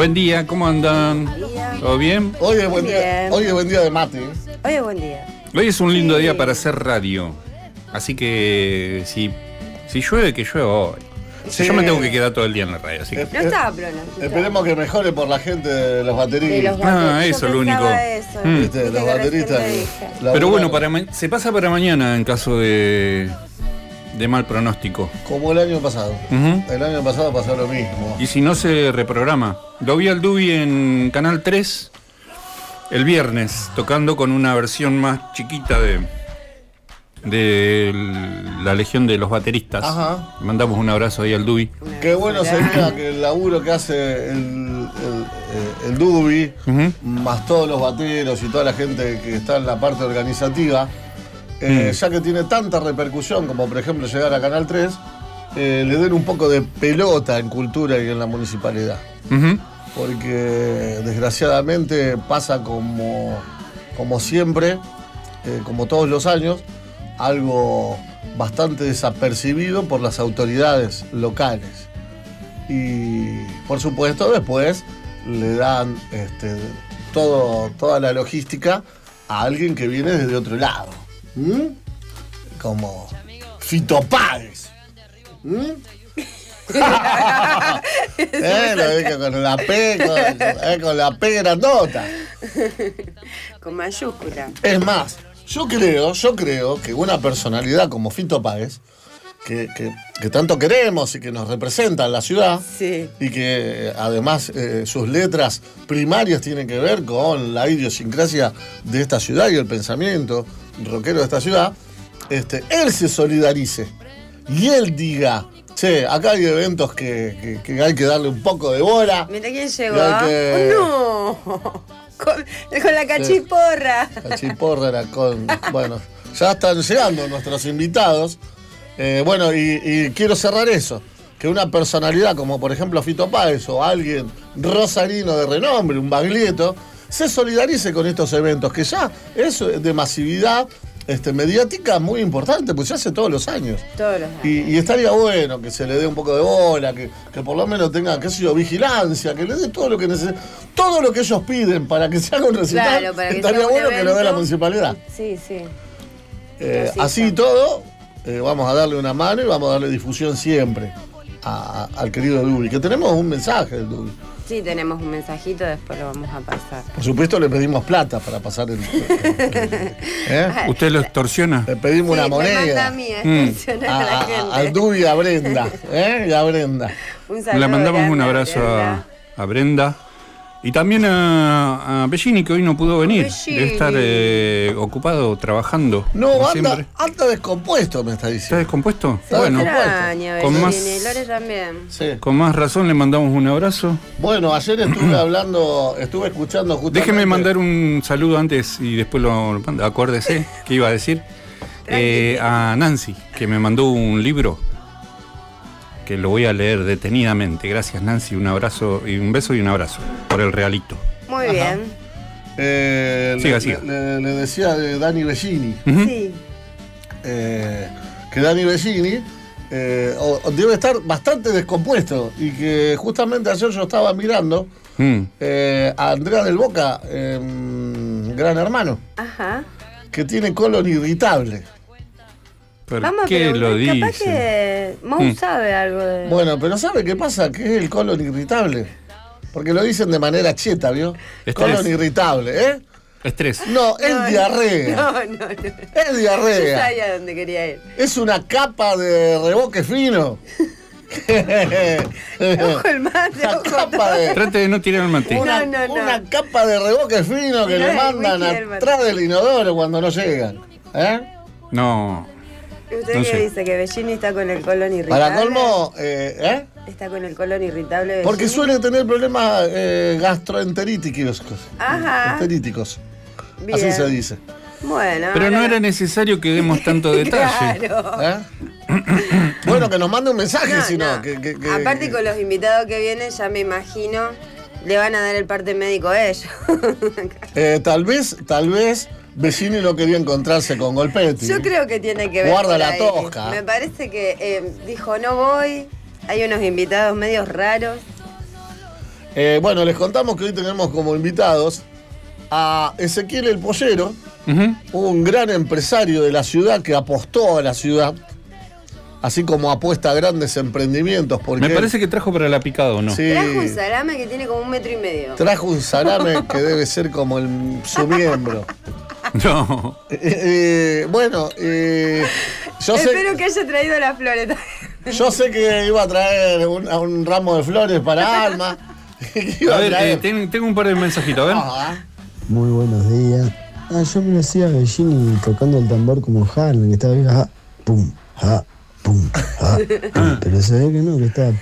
Buen día, ¿cómo andan? ¿Todo bien? Hoy es buen día. Hoy es buen día de mate. Hoy es buen día. Hoy es un lindo día para hacer radio. Así que si llueve, que llueva hoy. Sí. Yo me tengo que quedar todo el día en la radio, así que... No estaba pronto. Esperemos que mejore por la gente de los bateristas. Eso es lo único. ¿Viste? Los bateristas. Pero bueno, se pasa para mañana en caso de mal pronóstico. Como el año pasado. Uh-huh. El año pasado pasó lo mismo. Y si no, se reprograma. Lo vi al Dubi en Canal 3 el viernes, tocando con una versión más chiquita de la Legión de los Bateristas. Ajá. Mandamos un abrazo ahí al Dubi. Qué bueno sería que el laburo que hace el Dubi, Uh-huh. más todos los bateros y toda la gente que está en la parte organizativa, ya que tiene tanta repercusión como por ejemplo llegar a Canal 3, le den un poco de pelota en cultura y en la municipalidad. Uh-huh. Porque desgraciadamente pasa como siempre, como todos los años, algo bastante desapercibido por las autoridades locales. Y por supuesto después le dan toda la logística a alguien que viene desde otro lado. Como Fito Páez. Lo dije con la P grandota. Con mayúscula. Es más, yo creo que una personalidad como Fito Páez, que tanto queremos y que nos representa en la ciudad, Sí. y que además sus letras primarias tienen que ver con la idiosincrasia de esta ciudad y el pensamiento rockero de esta ciudad, él se solidarice y él diga: che, acá hay eventos que hay que darle un poco de bola. Mira quién llegó. ¡Oh, ¡No! Con la cachiporra. Cachiporra era con... Bueno, ya están llegando nuestros invitados. Y quiero cerrar eso. Que una personalidad como por ejemplo Fito Páez o alguien rosarino de renombre, un Baglietto, se solidarice con estos eventos, que ya es de masividad mediática muy importante, pues se hace todos los años. Todos los años. Y estaría bueno que se le dé un poco de bola, que por lo menos tenga, qué sé yo, vigilancia, que le dé todo lo que necesita, todo lo que ellos piden para que se haga un recital. Claro, para que estaría sea un bueno que lo dé la evento. municipalidad. Sí. Así y todo, vamos a darle una mano y vamos a darle difusión siempre al querido Dubi, que tenemos un mensaje del Dubi. Sí, tenemos un mensajito, después lo vamos a pasar. Por supuesto le pedimos plata para pasar el ¿Usted lo extorsiona? Le pedimos una Me manda moneda a mí a extorsionar a la gente. al Dubi y a Brenda. Y a Brenda. Un saludo Le mandamos grande, un abrazo Brenda. a Brenda. Y también a Bellini, que hoy no pudo venir. Bellini. Debe estar ocupado trabajando. No, como anda siempre. descompuesto, me está ¿Está diciendo. descompuesto? Está Bueno, Extraño, con Bellini. más- Lore también. Sí. con más razón le mandamos un abrazo. Bueno, ayer estuve escuchando justamente... Déjeme mandar un saludo antes y después lo mando. Acuérdese qué iba a decir. A Nancy, que me mandó un libro que lo voy a leer detenidamente. Gracias, Nancy. Un abrazo y un beso y un abrazo por el realito. Muy bien. Siga. Le decía de Dani Bellini, Ujú. Sí. que Dani Bellini debe estar bastante descompuesto y que justamente ayer yo estaba mirando a Andrea del Boca, Gran Hermano, Ajá. que tiene colon irritable. ¿Por Vamos a qué lo preguntar, capaz dice? que Mau sabe algo de... Bueno, pero ¿sabe qué pasa? Que es el colon irritable. Porque lo dicen de manera cheta, ¿vio? Estrés. Colon irritable, ¿eh? Estrés. No, es diarrea. No. Es Yo diarrea. sabía dónde quería ir. Es una capa de reboque fino. Ojo el mate, Una ojo capa todo. de... Trate de no tirar el mate. No. Una capa de reboque fino que Mirá le el mandan wiki del mate. atrás del inodoro cuando no llegan. No. ¿Usted No qué sé. dice? ¿Que Bellini está con el colon irritable? Para colmo, ¿Está con el colon irritable Bellini? porque suele tener problemas gastroenteríticos. Ajá. Enteríticos. Bien. Así se dice. Bueno. Pero no ahora- era necesario que demos tanto detalle. Claro. Bueno, que nos mande un mensaje, No, si no. no. Que Aparte con los invitados que vienen, ya me imagino, le van a dar el parte médico a ellos. Tal vez Bellini no quería encontrarse con Golpetti. Yo creo que tiene que ver. Guarda por la ahí. tosca. Me parece que dijo, no voy. Hay unos invitados medios raros. Bueno, les contamos que hoy tenemos como invitados a Ezequiel el Pollero, un gran empresario de la ciudad que apostó a la ciudad, así como apuesta a grandes emprendimientos. Porque Me parece que trajo para la picada, ¿o no? Sí, Trajo un salame que tiene como 1,5 metros. trajo un salame que debe ser como su miembro. No. Bueno, yo sé... Espero que haya traído las flores también. Yo sé que iba a traer un ramo de flores para Alma. A ver, tengo un par de mensajitos, a ver. Ajá. Muy buenos días. Yo me lo hacía Bellini tocando el tambor como Harlan, que estaba ahí, pum, pum, pero se ve que no, que está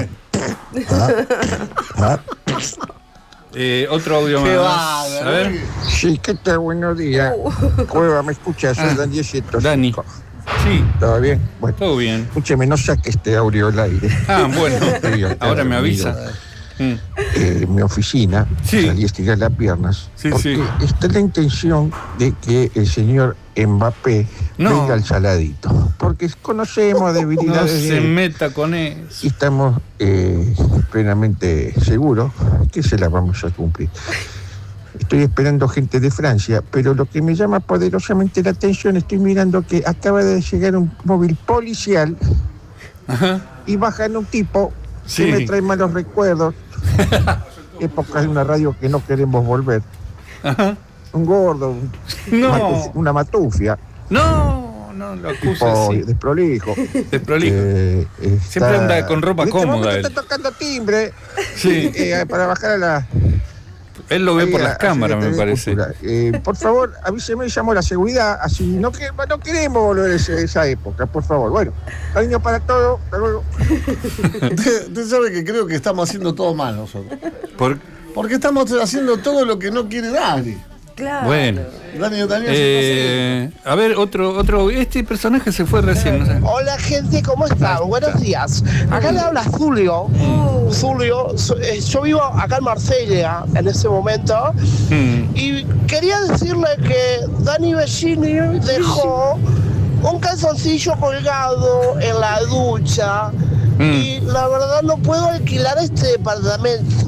Otro audio Qué más. bárbaro. A ver. Sí, ¿qué tal? Buenos días. Cueva, ¿me escuchas? Soy Dani 105. Dani. Sí, ¿Todo bien? Bueno, todo bien. escúcheme, no saque este audio al aire. Bueno. Estoy acá Ahora me dormido. avisa. En mi oficina, Sí. salí a estirar las piernas. Sí, porque sí. está la intención de que el señor Mbappé No. venga al saladito. Porque conocemos No debilidades de se él. meta con eso. Y estamos plenamente seguros que se la vamos a cumplir. Estoy esperando gente de Francia, pero lo que me llama poderosamente la atención, estoy mirando que acaba de llegar un móvil policial Ajá. y bajan un tipo Sí. que me trae malos recuerdos. Épocas de una radio que no queremos volver. Ajá. Un gordo, No. una matufia, No, lo acusa tipo así. desprolijo. Desprolijo. Siempre anda con ropa en este cómoda momento él. está tocando timbre Sí. para bajar a la... Él lo ve ahí por a las cámaras, me parece. Cultura. Por favor, avíseme, llamo a la seguridad, así no queremos volver a esa época, por favor. Bueno, cariño para todos, hasta luego. Usted sabe que creo que estamos haciendo todo mal nosotros. Porque estamos haciendo todo lo que no quiere Dani. Claro. Bueno. Dani, A ver, otro. Este personaje se fue recién, no sé. Hola gente, ¿cómo están? Buenos días. Acá le habla Julio. Julio, yo vivo acá en Marsella en este momento. Y quería decirle que Dani Bellini dejó un calzoncillo colgado en la ducha. Y la verdad no puedo alquilar este departamento.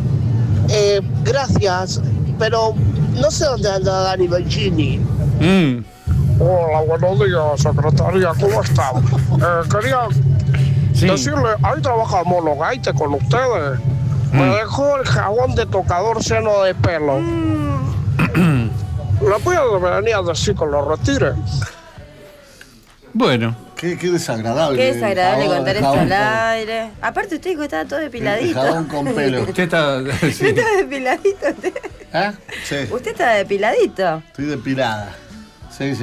Gracias, pero no sé dónde anda Dani Bellini. Hola, buenos días, secretaria, ¿cómo están? Quería decirle, ahí trabaja el mono Gaite con ustedes. Me dejó el jabón de tocador lleno de pelo. ¿Le puedo venir a decir que lo retire? Bueno. Qué desagradable. Qué desagradable Jabón, contar esto jabón al con- aire. Aparte usted dijo que estaba todo depiladito. Jabón con pelo. Usted está. ¿Usted Sí. está depiladito? ¿Eh? Sí, ¿Usted está depilado? estoy depilada. Sí.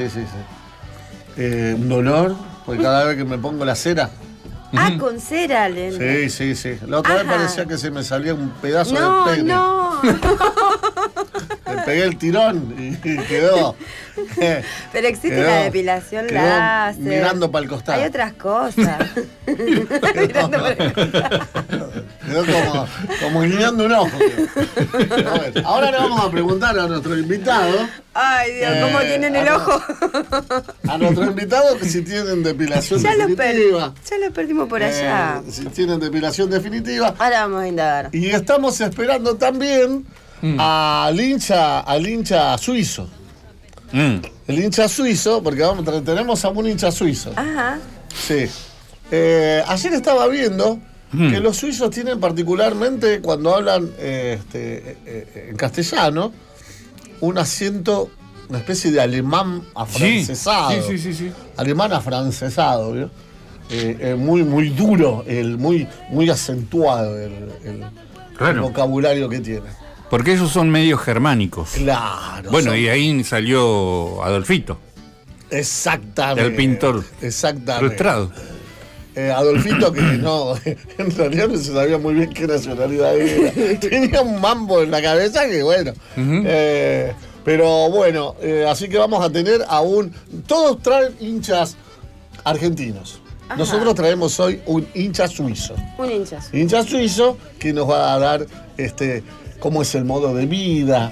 Un dolor, porque cada vez que me pongo la cera. Ah, con cera, Lene. Sí. La otra vez Ajá. parecía que se me salía un pedazo No, de pene. no. Le pegué el tirón y quedó. Pero existe Quedó- la depilación quedó láser. mirando para el costado. Hay otras cosas. Mirando para el costado. Quedó como guiñando un ojo. quedó. A ver, ahora le vamos a preguntar a nuestro invitado. Ay, Dios, ¿cómo tienen el ojo? A nuestro invitado que si tienen depilación Ya lo definitiva. perdimos por allá. Si tienen depilación definitiva. Ahora vamos a indagar. Y estamos esperando también al hincha suizo. El hincha suizo, porque tenemos a un hincha suizo. Ajá. Sí. Ayer estaba viendo que los suizos tienen particularmente, cuando hablan en castellano, un acento, una especie de alemán afrancesado. Sí. Alemán afrancesado, ¿vio? Muy duro, muy acentuado el Claro. vocabulario que tiene. Porque esos son medios germánicos. Claro. Bueno, son- y ahí salió Adolfito, Exactamente. el pintor Exactamente. frustrado. Adolfito, que no, en realidad no se sabía muy bien qué nacionalidad era. Tenía un mambo en la cabeza que bueno. Pero bueno, así que vamos a tener todos traen hinchas argentinos. Ajá. Nosotros traemos hoy un hincha suizo. Un hinchazo. Hincha suizo que nos va a dar cómo es el modo de vida.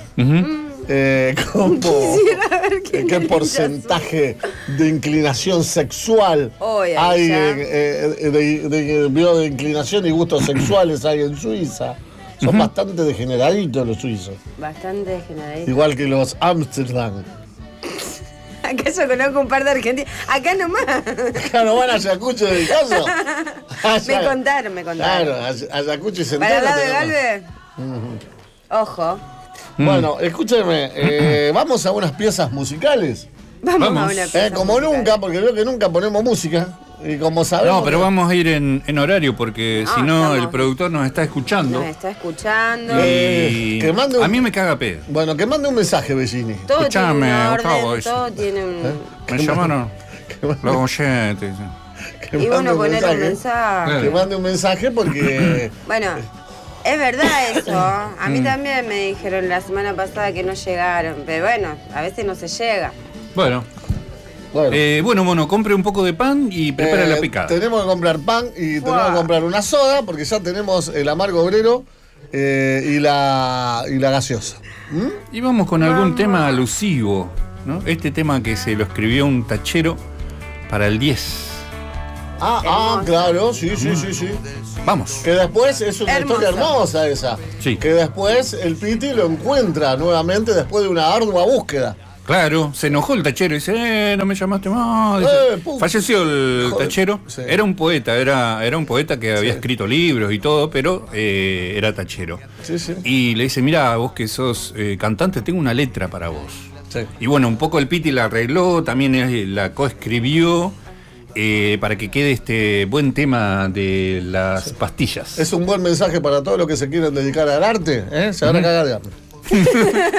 Quisiera ver quién qué es el porcentaje de inclinación sexual Oy, hay ya. de inclinación y gustos sexuales hay en Suiza. Son bastante degeneraditos los suizos. Bastante degeneradito. Igual que los Amsterdam. Acá yo conozco un par de argentinos. Acá nomás. Acá no van a Ayacucho de caso. Me contaron. Claro, Ayacucho y Centeno. ¿Para el lado de tenemos. Galvez? Ojo. Bueno, escúcheme, vamos a unas piezas musicales. Vamos a una pieza Como musical. nunca, porque veo que nunca ponemos música. Y como sabemos. No, pero vamos a ir en horario porque No, si no estamos- el productor nos está escuchando. Nos está escuchando. Y que mande un- a mí me caga pedo. Bueno, que mande un mensaje, Bellini. Todo Escuchame, tiene un Gustavo, orden, eso. todo tiene un... Me llamaron mande- los oyentes. Que Y mande bueno, un poner un mensaje. mensaje. Que mande un mensaje porque. Bueno, es verdad eso. A mí también me dijeron la semana pasada que no llegaron. Pero bueno, a veces no se llega. Bueno, bueno, compre un poco de pan y prepare la picada. Tenemos que comprar pan y tenemos que comprar una soda porque ya tenemos el amargo obrero y la gaseosa. Y vamos con algún tema alusivo, ¿no? Este tema que se lo escribió un tachero para el 10. Claro, sí. Vamos. Que después es una Hermoso. historia hermosa esa. Sí. Que después el Piti lo encuentra nuevamente después de una ardua búsqueda. Claro, se enojó el tachero y dice, no me llamaste más. Dice, falleció el Joder, tachero. sí. Era un poeta, era un poeta que había escrito libros y todo, pero era tachero. Sí. Y le dice, mira, vos que sos cantante, tengo una letra para vos. Sí. Y bueno, un poco el Piti la arregló, también él la coescribió para que quede este buen tema de las pastillas. Es un buen mensaje para todos los que se quieren dedicar al arte. Se van a cagar de hambre.